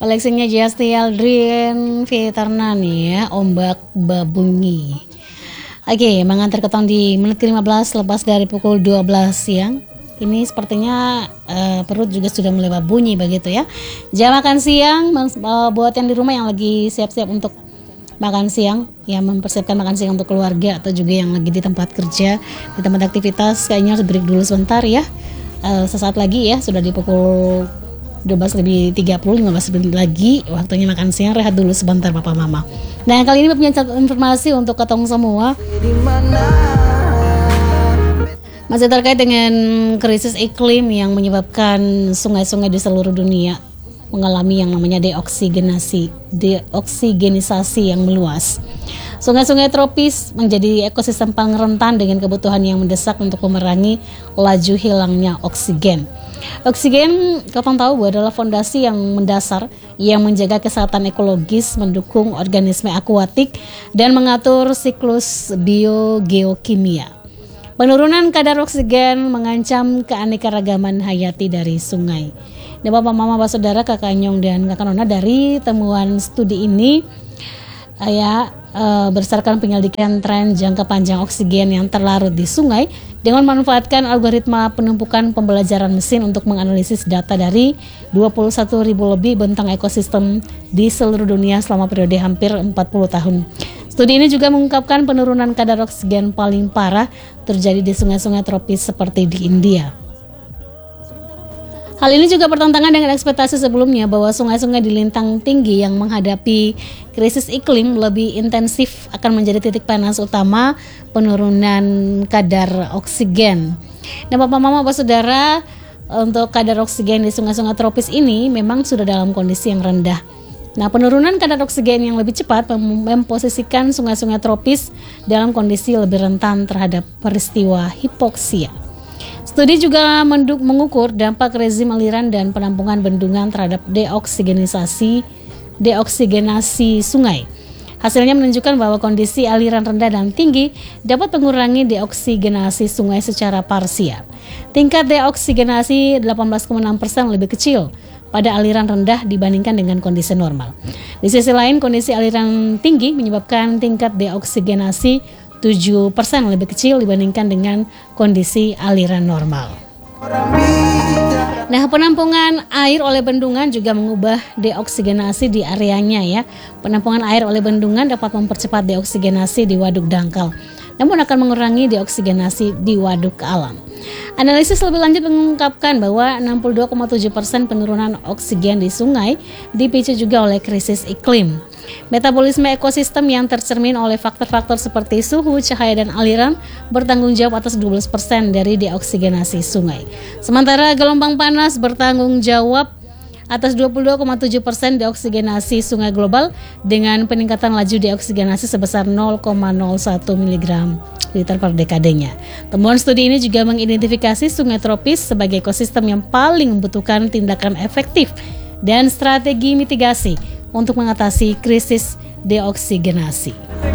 Koleksinya Justy Aldrin Veterna nih ya, Ombak Babunyi. Oke, mengantar ketong di menit ke-15 lepas dari pukul 12 siang. Ini sepertinya perut juga sudah mulai bunyi begitu ya. Jam makan siang buat yang di rumah yang lagi siap-siap untuk makan siang, yang mempersiapkan makan siang untuk keluarga atau juga yang lagi di tempat kerja, di tempat aktivitas, kayaknya harus break dulu sebentar ya. Sesaat lagi ya, sudah di pukul 12:30, 15 menit lagi waktunya makan siang, rehat dulu sebentar Papa Mama. Nah, kali ini punya informasi untuk ketong semua. Masih terkait dengan krisis iklim yang menyebabkan sungai-sungai di seluruh dunia mengalami yang namanya deoksigenisasi yang meluas. Sungai-sungai tropis menjadi ekosistem paling rentan dengan kebutuhan yang mendesak untuk memerangi laju hilangnya oksigen. Oksigen, kau tahu adalah fondasi yang mendasar yang menjaga kesehatan ekologis, mendukung organisme akuatik, dan mengatur siklus biogeokimia. Penurunan kadar oksigen mengancam keanekaragaman hayati dari sungai. Nah, Bapak, Mama, Bapak, Saudara, Kakak Nyong, dan Kakak Nona, dari temuan studi ini berdasarkan penyelidikan tren jangka panjang oksigen yang terlarut di sungai dengan memanfaatkan algoritma penumpukan pembelajaran mesin untuk menganalisis data dari 21.000 lebih bentang ekosistem di seluruh dunia selama periode hampir 40 tahun. Studi ini juga mengungkapkan penurunan kadar oksigen paling parah terjadi di sungai-sungai tropis seperti di India. Hal ini juga bertentangan dengan ekspektasi sebelumnya bahwa sungai-sungai di lintang tinggi yang menghadapi krisis iklim lebih intensif akan menjadi titik panas utama penurunan kadar oksigen. Nah, Bapak, Mama, Bapak, Saudara, untuk kadar oksigen di sungai-sungai tropis ini memang sudah dalam kondisi yang rendah. Nah, penurunan kadar oksigen yang lebih cepat memposisikan sungai-sungai tropis dalam kondisi lebih rentan terhadap peristiwa hipoksia. Studi juga mengukur dampak rezim aliran dan penampungan bendungan terhadap deoksigenasi sungai. Hasilnya menunjukkan bahwa kondisi aliran rendah dan tinggi dapat mengurangi deoksigenasi sungai secara parsial. Tingkat deoksigenasi 18,6% lebih kecil pada aliran rendah dibandingkan dengan kondisi normal. Di sisi lain, kondisi aliran tinggi menyebabkan tingkat deoksigenasi 7% lebih kecil dibandingkan dengan kondisi aliran normal. Nah, penampungan air oleh bendungan juga mengubah deoksigenasi di areanya ya. Penampungan air oleh bendungan dapat mempercepat deoksigenasi di waduk dangkal, namun akan mengurangi deoksigenasi di waduk alam. Analisis lebih lanjut mengungkapkan bahwa 62,7% penurunan oksigen di sungai dipicu juga oleh krisis iklim. Metabolisme ekosistem yang tercermin oleh faktor-faktor seperti suhu, cahaya, dan aliran bertanggung jawab atas 12% dari deoksigenasi sungai. Sementara gelombang panas bertanggung jawab atas 22,7% deoksigenasi sungai global dengan peningkatan laju deoksigenasi sebesar 0,01 mg liter per dekadenya. Temuan studi ini juga mengidentifikasi sungai tropis sebagai ekosistem yang paling membutuhkan tindakan efektif dan strategi mitigasi untuk mengatasi krisis deoksigenasi.